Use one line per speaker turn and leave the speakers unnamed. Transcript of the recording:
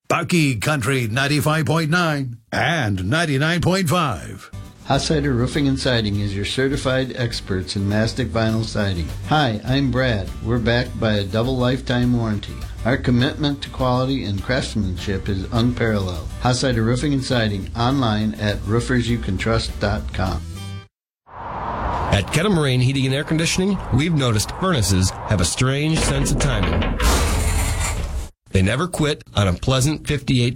Bucky Country 95.9 and 99.5.
Hossider Roofing and Siding is your certified experts in mastic vinyl siding. Hi, I'm Brad. We're backed by a double lifetime warranty. Our commitment to quality and craftsmanship is unparalleled. Hossider Roofing and Siding, online at roofersyoucantrust.com.
At Kettle Moraine Heating and Air Conditioning, we've noticed furnaces have a strange sense of timing. They never quit on a pleasant 58